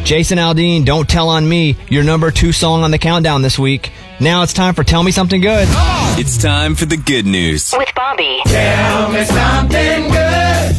Jason Aldean, Don't Tell on Me, your number 2 song on the countdown this week. Now it's time for Tell Me Something Good. It's time for the good news. With Bobby. Tell me something good.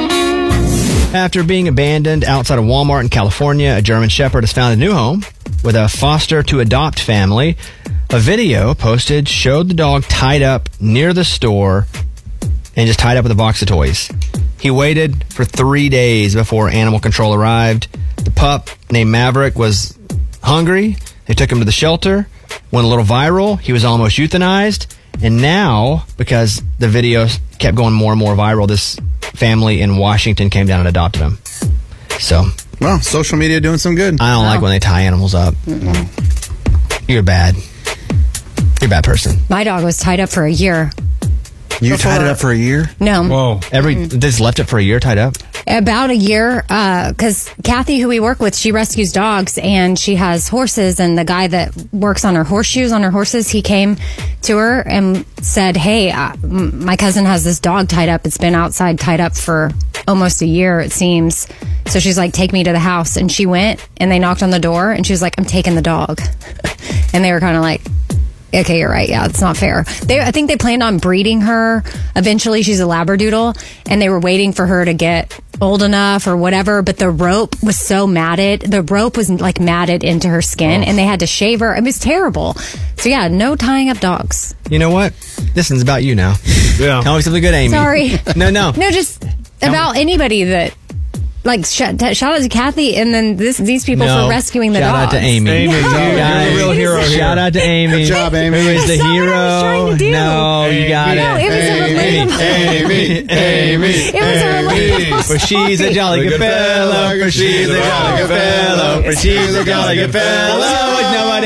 After being abandoned outside of Walmart in California, a German Shepherd has found a new home with a foster-to-adopt family. A video posted showed the dog tied up near the store and just tied up with a box of toys. He waited for 3 days before animal control arrived. The pup, named Maverick, was hungry. They took him to the shelter. Went a little viral. He was almost euthanized. And now, because the video kept going more and more viral, this family in Washington came down and adopted him. So, well, social media doing some good. I don't like when they tie animals up. You're bad. You're a bad person. My dog was tied up for a year. You tied it up for a year? No. Whoa. They just left it for a year tied up? About a year, because Kathy, who we work with, she rescues dogs, and she has horses, and the guy that works on her horseshoes on her horses, he came to her and said, hey, my cousin has this dog tied up. It's been outside tied up for almost a year, it seems. So she's like, take me to the house. And she went, and they knocked on the door, and she was like, I'm taking the dog. And they were kind of like, okay, you're right. Yeah, it's not fair. I think they planned on breeding her. Eventually, she's a Labradoodle, and they were waiting for her to get old enough or whatever, but the rope was so matted. The rope was like matted into her skin, and they had to shave her. It was terrible. So yeah, no tying up dogs. You know what? This one's about you now. Yeah. Tell me something good, Amy. Sorry. No, just about anybody that... Like, shout out to Kathy and then these people for rescuing the dogs. Shout out to Amy. Amy, you're a real hero here. Shout out to Amy. Good job, Amy. Who is the hero? What I was trying to do. No, you got No, it was a relatable. Amy. It was a relatable For she's a jolly good fellow. For she's a jolly good fellow. For she's a jolly good fellow.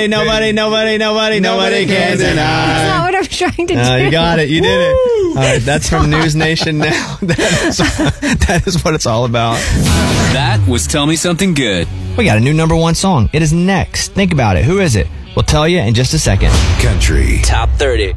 Nobody can deny. That's not what I'm trying to do. You got it. You did it. All right, that's from News Nation now. That is what it's all about. That was Tell Me Something Good. We got a new number 1 song. It is next. Think about it. Who is it? We'll tell you in just a second. Country Top 30.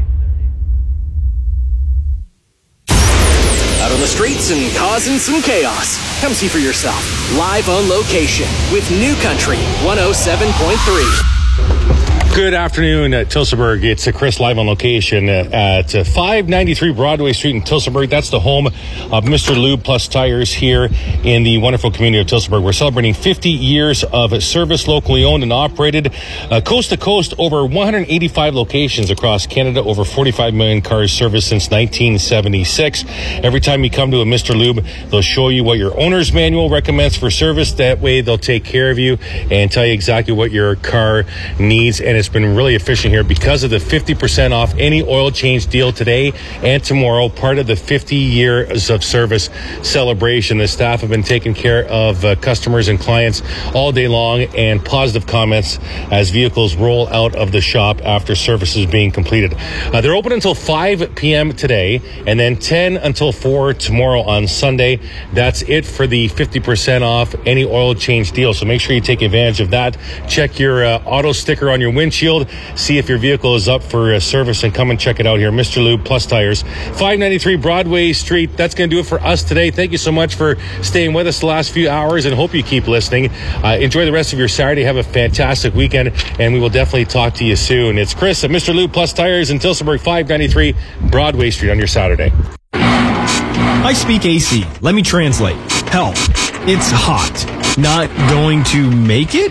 Out on the streets and causing some chaos. Come see for yourself. Live on location with New Country 107.3. Good afternoon, Tillsonburg. It's Chris live on location at 593 Broadway Street in Tillsonburg. That's the home of Mr. Lube Plus Tires here in the wonderful community of Tillsonburg. We're celebrating 50 years of service, locally owned and operated, coast to coast, over 185 locations across Canada, over 45 million cars serviced since 1976. Every time you come to a Mr. Lube, they'll show you what your owner's manual recommends for service. That way they'll take care of you and tell you exactly what your car needs. And it's been really efficient here because of the 50% off any oil change deal today and tomorrow, part of the 50 years of service celebration. The staff have been taking care of customers and clients all day long, and positive comments as vehicles roll out of the shop after services being completed. They're open until 5 p.m. today and then 10 until 4 tomorrow on Sunday. That's it for the 50% off any oil change deal. So make sure you take advantage of that. Check your auto sticker on your windshield. See if your vehicle is up for service and come and check it out here. Mr. Lube Plus Tires, 593 Broadway Street. That's going to do it for us today. Thank you so much for staying with us the last few hours, and hope you keep listening. Enjoy the rest of your Saturday. Have a fantastic weekend, and we will definitely talk to you soon. It's Chris at Mr. Lube Plus Tires in Tillsonburg, 593 Broadway Street on your Saturday. I speak AC. Let me translate. Help. It's hot. Not going to make it?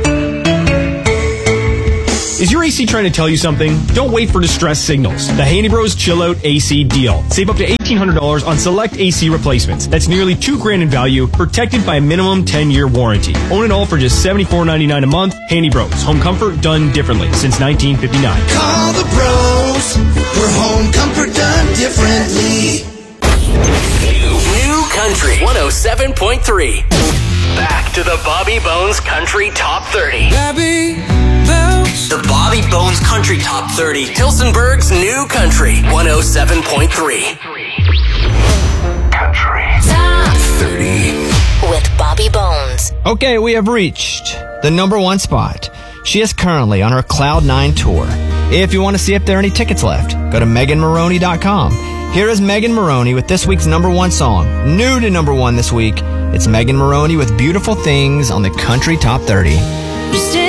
Is your AC trying to tell you something? Don't wait for distress signals. The Haney Bros Chill Out AC deal. Save up to $1,800 on select AC replacements. That's nearly $2,000 in value, protected by a minimum 10-year warranty. Own it all for just $74.99 a month. Haney Bros. Home comfort done differently since 1959. Call the bros for home comfort done differently. New Country 107.3. Back to the Bobby Bones Country Top 30. Bobby Bones. The Bobby Bones Country Top 30. Tillsonburg's New Country 107.3. Country Top 30. With Bobby Bones. Okay, we have reached the number 1 spot. She is currently on her Cloud 9 tour. If you want to see if there are any tickets left, go to MeganMaroney.com. Here is Megan Maroney with this week's number 1 song. New to number 1 this week It's Megan Maroney with Beautiful Things on the Country Top 30.